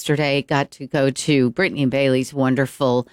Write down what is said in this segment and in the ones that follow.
yesterday. Got to go to Brittany and Bailey's wonderful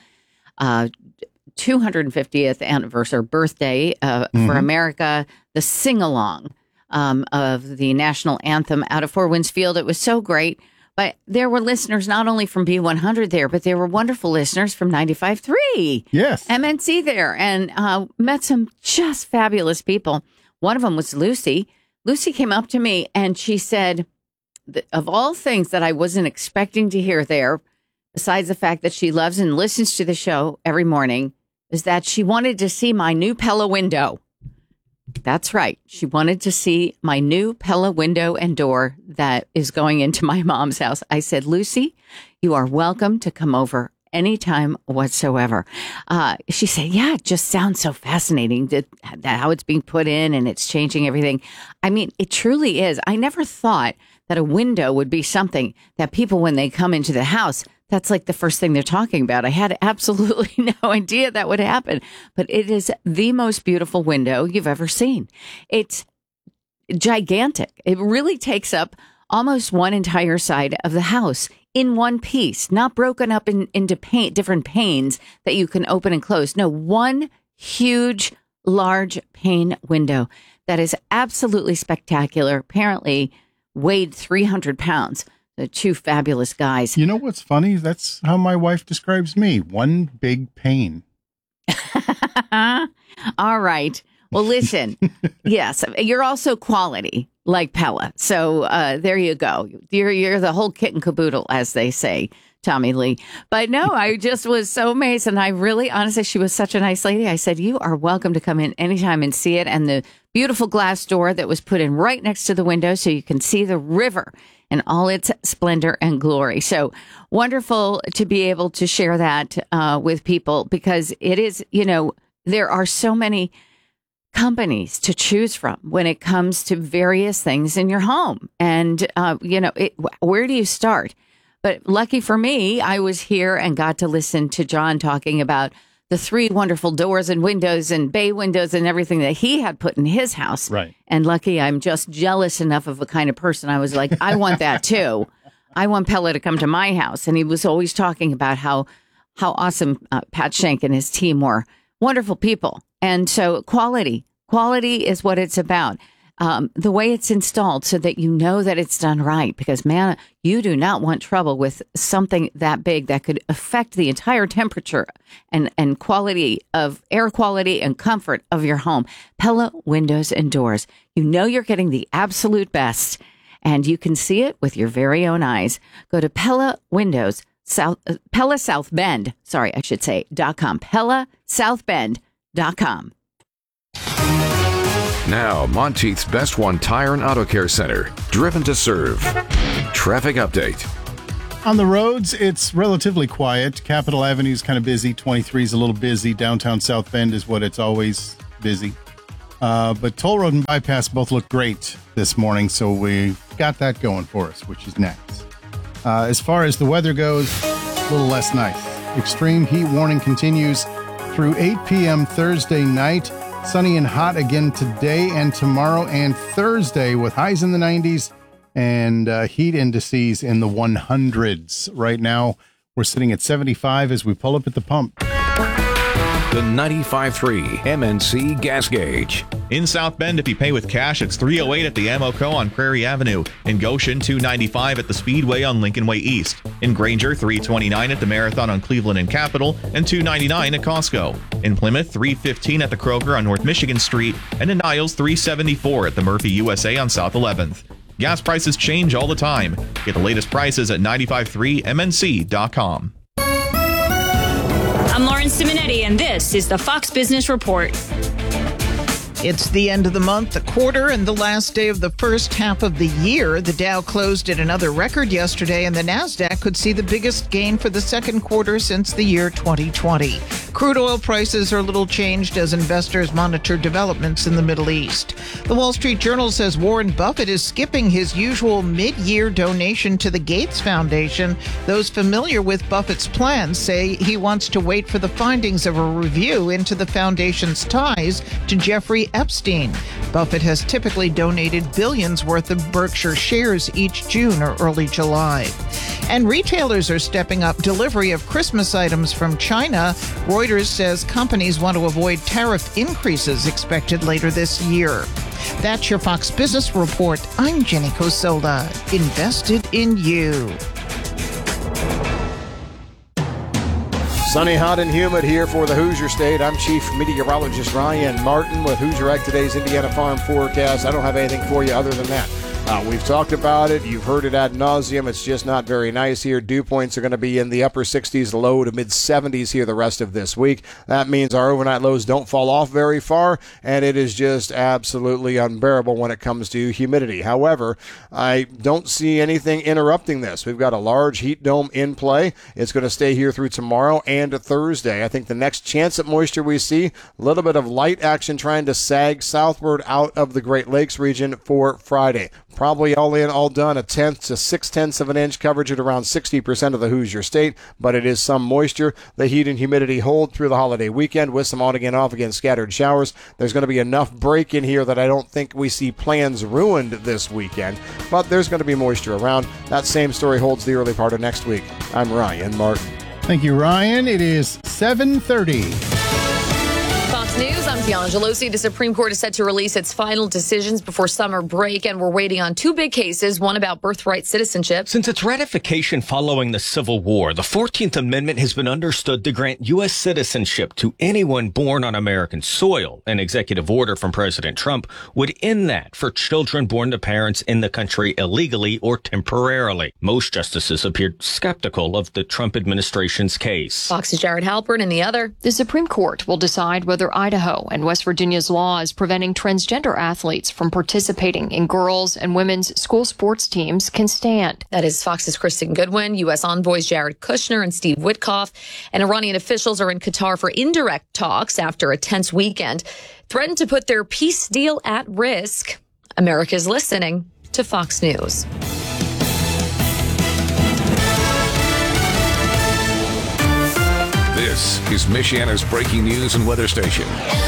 250th anniversary birthday for America, the sing-along of the national anthem out of Four Winds Field. It was so great. But there were listeners not only from B100 there, but there were wonderful listeners from 95.3. Yes. MNC there, and met some just fabulous people. One of them was Lucy. Lucy came up to me and she said, of all things that I wasn't expecting to hear there, besides the fact that she loves and listens to the show every morning, is that she wanted to see my new Pella window. That's right. She wanted to see my new Pella window and door that is going into my mom's house. I said, Lucy, you are welcome to come over anytime whatsoever. She said, yeah, it just sounds so fascinating that how it's being put in and it's changing everything. I mean, it truly is. I never thought that a window would be something that people, when they come into the house, that's like the first thing they're talking about. I had absolutely no idea that would happen, but it is the most beautiful window you've ever seen. It's gigantic. It really takes up almost one entire side of the house in one piece, not broken up into different panes that you can open and close. No, one huge, large pane window that is absolutely spectacular. Apparently weighed 300 pounds. The two fabulous guys. You know what's funny? That's how my wife describes me. One big pain. All right. Well, listen. Yes, you're also quality like Pella. So there you go. You're the whole kit and caboodle, as they say, Tommy Lee. But no, I just was so amazed. And I really, honestly, she was such a nice lady. I said, you are welcome to come in anytime and see it. And the beautiful glass door that was put in right next to the window so you can see the river in all its splendor and glory. So wonderful to be able to share that with people, because it is, there are so many companies to choose from when it comes to various things in your home. And, where do you start? But lucky for me, I was here and got to listen to John talking about the three wonderful doors and windows and bay windows and everything that he had put in his house. Right. And lucky I'm just jealous enough of a kind of person. I was like, I want that too. I want Pella to come to my house. And he was always talking about how awesome Pat Schenk and his team were. Wonderful people. And so quality is what it's about. The way it's installed so that you know that it's done right, because man, you do not want trouble with something that big that could affect the entire temperature and quality of air quality and comfort of your home. Pella windows and doors. You know you're getting the absolute best, and you can see it with your very own eyes. Go to Pella Southbend. .com. PellaSouthBend.com. Now, Monteith's Best One Tire and Auto Care Center, driven to serve. Traffic update. On the roads, it's relatively quiet. Capitol Avenue is kind of busy. 23 is a little busy. Downtown South Bend is what it's always busy. But Toll Road and Bypass both look great this morning, so we got that going for us, which is nice. As far as the weather goes, a little less nice. Extreme heat warning continues through 8 p.m. Thursday night. Sunny and hot again today and tomorrow and Thursday, with highs in the 90s and heat indices in the 100s. Right now, we're sitting at 75 as we pull up at the pump. The 95.3 MNC gas gauge. In South Bend, if you pay with cash, it's $3.08 at the Amoco on Prairie Avenue. In Goshen, $2.95 at the Speedway on Lincoln Way East. In Granger, $3.29 at the Marathon on Cleveland and Capitol, and $2.99 at Costco. In Plymouth, $3.15 at the Kroger on North Michigan Street, and in Niles, $3.74 at the Murphy USA on South 11th. Gas prices change all the time. Get the latest prices at 953mnc.com. I'm Lauren Simonetti, and this is the Fox Business Report. It's the end of the month, the quarter, and the last day of the first half of the year. The Dow closed at another record yesterday, and the Nasdaq could see the biggest gain for the second quarter since the year 2020. Crude oil prices are a little changed as investors monitor developments in the Middle East. The Wall Street Journal says Warren Buffett is skipping his usual mid-year donation to the Gates Foundation. Those familiar with Buffett's plans say he wants to wait for the findings of a review into the foundation's ties to Jeffrey Epstein. Buffett has typically donated billions worth of Berkshire shares each June or early July. And retailers are stepping up delivery of Christmas items from China. Reuters says companies want to avoid tariff increases expected later this year. That's your Fox Business Report. I'm Jenny Cosola. Invested in you. Sunny, hot, and humid here for the Hoosier State. I'm Chief Meteorologist Ryan Martin with Hoosier Ag Today's Indiana Farm Forecast. I don't have anything for you other than that. We've talked about it. You've heard it ad nauseum. It's just not very nice here. Dew points are going to be in the upper 60s, low to mid 70s here the rest of this week. That means our overnight lows don't fall off very far, and it is just absolutely unbearable when it comes to humidity. However, I don't see anything interrupting this. We've got a large heat dome in play. It's going to stay here through tomorrow and Thursday. I think the next chance at moisture we see, a little bit of light action trying to sag southward out of the Great Lakes region for Friday. Probably all in, all done, 1/10 to 6/10 of an inch coverage at around 60% of the Hoosier State, but it is some moisture. The heat and humidity hold through the holiday weekend with some on-again, off-again scattered showers. There's going to be enough break in here that I don't think we see plans ruined this weekend, but there's going to be moisture around. That same story holds the early part of next week. I'm Ryan Martin. Thank you, Ryan. It is 7:30. Fox News, I'm Tiana Gelosi. The Supreme Court is set to release its final decisions before summer break, and we're waiting on two big cases, one about birthright citizenship. Since its ratification following the Civil War, the 14th Amendment has been understood to grant U.S. citizenship to anyone born on American soil. An executive order from President Trump would end that for children born to parents in the country illegally or temporarily. Most justices appeared skeptical of the Trump administration's case. Fox's Jared Halpern and the other. The Supreme Court will decide whether Idaho and West Virginia's laws preventing transgender athletes from participating in girls' and women's school sports teams can stand. That is Fox's Kristen Goodwin, U.S. envoys Jared Kushner and Steve Witkoff, and Iranian officials are in Qatar for indirect talks after a tense weekend, threatened to put their peace deal at risk. America's listening to Fox News. This is Michiana's breaking news and weather station.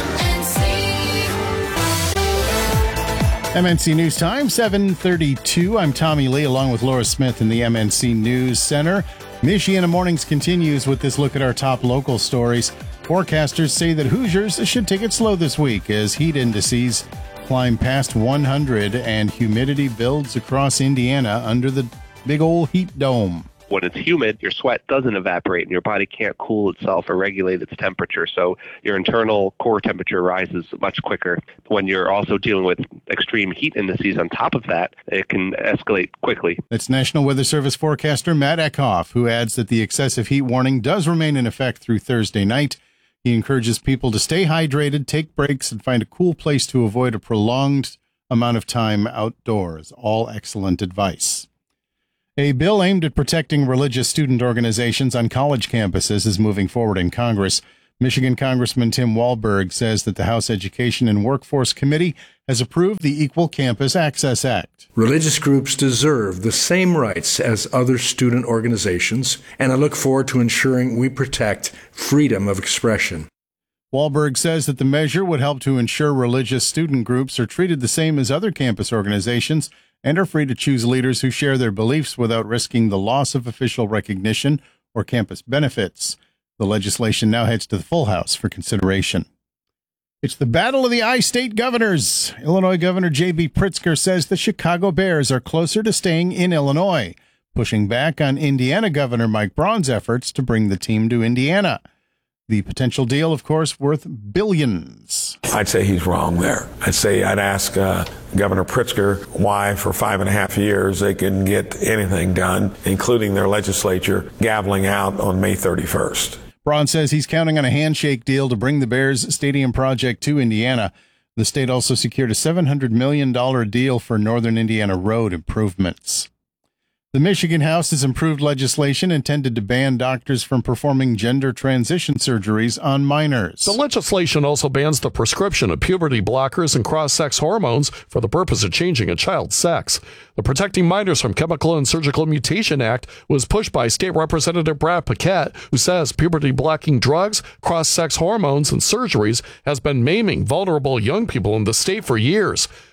MNC News Time, 7:32. I'm Tommy Lee, along with Laura Smith in the MNC News Center. Michiana Mornings continues with this look at our top local stories. Forecasters say that Hoosiers should take it slow this week as heat indices climb past 100 and humidity builds across Indiana under the big old heat dome. When it's humid, your sweat doesn't evaporate and your body can't cool itself or regulate its temperature. So your internal core temperature rises much quicker. When you're also dealing with extreme heat indices on top of that, it can escalate quickly. That's National Weather Service forecaster Matt Eckhoff, who adds that the excessive heat warning does remain in effect through Thursday night. He encourages people to stay hydrated, take breaks, and find a cool place to avoid a prolonged amount of time outdoors. All excellent advice. A bill aimed at protecting religious student organizations on college campuses is moving forward in Congress. Michigan Congressman Tim Walberg says that the House Education and Workforce Committee has approved the Equal Campus Access Act. Religious groups deserve the same rights as other student organizations, and I look forward to ensuring we protect freedom of expression. Walberg says that the measure would help to ensure religious student groups are treated the same as other campus organizations and are free to choose leaders who share their beliefs without risking the loss of official recognition or campus benefits. The legislation now heads to the full House for consideration. It's the battle of the I-State governors. Illinois Governor J.B. Pritzker says the Chicago Bears are closer to staying in Illinois, pushing back on Indiana Governor Mike Braun's efforts to bring the team to Indiana. The potential deal, of course, worth billions. I'd say he's wrong there. I'd ask Governor Pritzker why for 5.5 years they couldn't get anything done, including their legislature gaveling out on May 31st. Braun says he's counting on a handshake deal to bring the Bears stadium project to Indiana. The state also secured a $700 million deal for northern Indiana road improvements. The Michigan House has improved legislation intended to ban doctors from performing gender transition surgeries on minors. The legislation also bans the prescription of puberty blockers and cross-sex hormones for the purpose of changing a child's sex. The Protecting Minors from Chemical and Surgical Mutation Act was pushed by State Representative Brad Paquette, who says puberty-blocking drugs, cross-sex hormones, and surgeries has been maiming vulnerable young people in the state for years.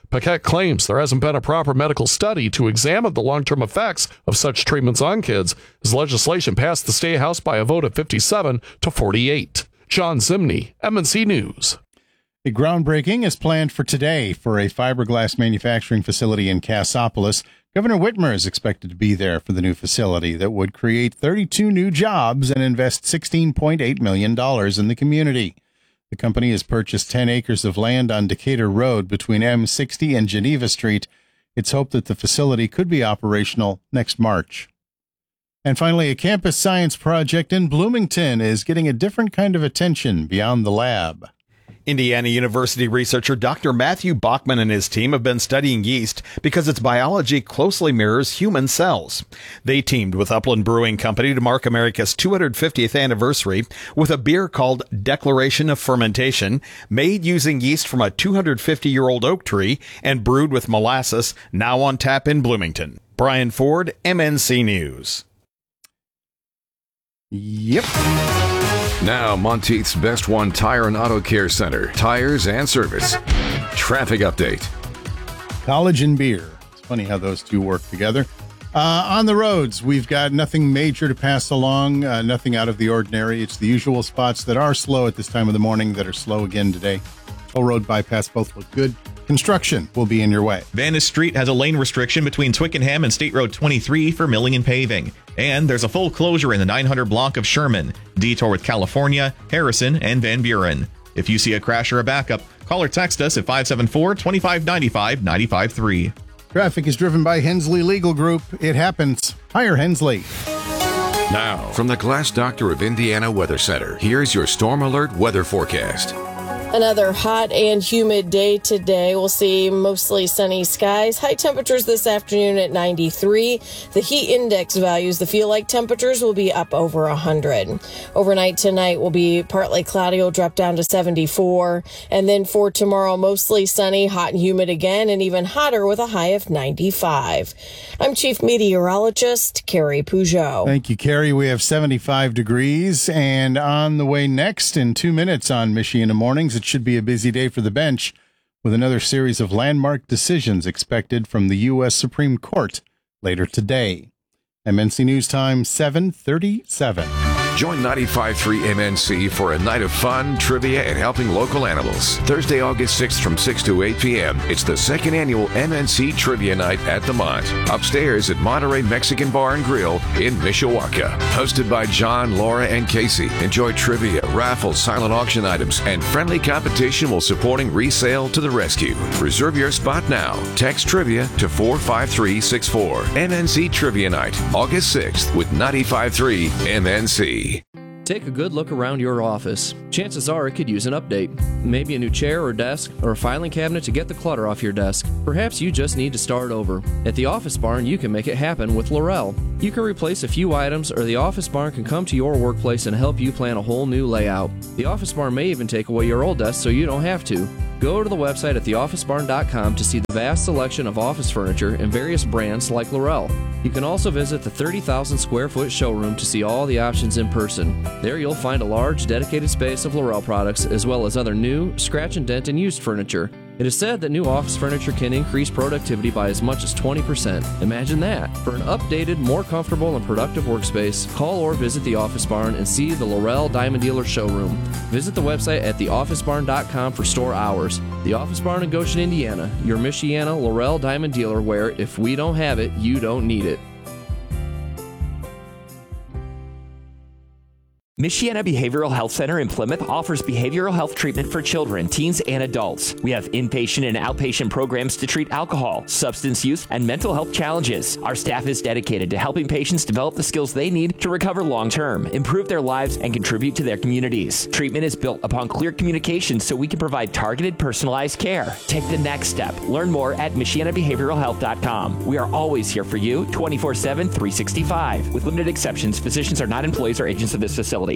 Paquette claims there hasn't been a proper medical study to examine the long-term effects of such treatments on kids, as legislation passed the State House by a vote of 57 to 48. John Zimney, MNC News. A groundbreaking is planned for today for a fiberglass manufacturing facility in Cassopolis. Governor Whitmer is expected to be there for the new facility that would create 32 new jobs and invest $16.8 million in the community. The company has purchased 10 acres of land on Decatur Road between M60 and Geneva Street. It's hoped that the facility could be operational next March. And finally, a campus science project in Bloomington is getting a different kind of attention beyond the lab. Indiana University researcher Dr. Matthew Bachman and his team have been studying yeast because its biology closely mirrors human cells. They teamed with Upland Brewing Company to mark America's 250th anniversary with a beer called Declaration of Fermentation, made using yeast from a 250-year-old oak tree and brewed with molasses, now on tap in Bloomington. Brian Ford, MNC News. Yep. Now, Monteith's Best One Tire and Auto Care Center. Tires and service. Traffic update. College and beer. It's funny how those two work together. On the roads, we've got nothing major to pass along, nothing out of the ordinary. It's the usual spots that are slow at this time of the morning that are slow again today. Toll Road bypass both look good. Construction will be in your way. Vanis Street has a lane restriction between Twickenham and State Road 23 for milling and paving. And there's a full closure in the 900 block of Sherman, detour with California, Harrison, and Van Buren. If you see a crash or a backup, call or text us at 574-2595-953. Traffic is driven by Hensley Legal Group. It happens. Hire Hensley. Now, from the Glass Doctor of Indiana Weather Center, here's your Storm Alert weather forecast. Another hot and humid day today. We'll see mostly sunny skies. High temperatures this afternoon at 93. The heat index values, the feel-like temperatures, will be up over 100. Overnight tonight will be partly cloudy. Will drop down to 74. And then for tomorrow, mostly sunny, hot and humid again, and even hotter with a high of 95. I'm Chief Meteorologist Carrie Peugeot. Thank you, Carrie. We have 75 degrees. And on the way next in 2 minutes on Michiana Mornings, it should be a busy day for the bench with another series of landmark decisions expected from the U.S. Supreme Court later today. MNC News Time, 7:37. Join 95.3 MNC for a night of fun, trivia, and helping local animals. Thursday, August 6th from 6 to 8 p.m. It's the second annual MNC Trivia Night at the Mont, upstairs at Monterey Mexican Bar and Grill in Mishawaka. Hosted by John, Laura, and Casey. Enjoy trivia, raffles, silent auction items, and friendly competition while supporting Resale to the Rescue. Reserve your spot now. Text trivia to 45364. MNC Trivia Night, August 6th with 95.3 MNC. Take a good look around your office. Chances are it could use an update. Maybe a new chair or desk, or a filing cabinet to get the clutter off your desk. Perhaps you just need to start over. At the Office Barn, you can make it happen with Laurel. You can replace a few items, or the Office Barn can come to your workplace and help you plan a whole new layout. The Office Barn may even take away your old desk so you don't have to. Go to the website at theofficebarn.com to see the vast selection of office furniture and various brands like Laurel. You can also visit the 30,000 square foot showroom to see all the options in person. There you'll find a large dedicated space of Laurel products as well as other new, scratch and dent and used furniture. It is said that new office furniture can increase productivity by as much as 20%. Imagine that. For an updated, more comfortable and productive workspace, call or visit the Office Barn and see the Laurel Diamond Dealer showroom. Visit the website at theofficebarn.com for store hours. The Office Barn in Goshen, Indiana, your Michiana Laurel Diamond Dealer where if we don't have it, you don't need it. Michiana Behavioral Health Center in Plymouth offers behavioral health treatment for children, teens, and adults. We have inpatient and outpatient programs to treat alcohol, substance use, and mental health challenges. Our staff is dedicated to helping patients develop the skills they need to recover long-term, improve their lives, and contribute to their communities. Treatment is built upon clear communication so we can provide targeted, personalized care. Take the next step. Learn more at MichianaBehavioralHealth.com. We are always here for you, 24/7, 365. With limited exceptions, physicians are not employees or agents of this facility.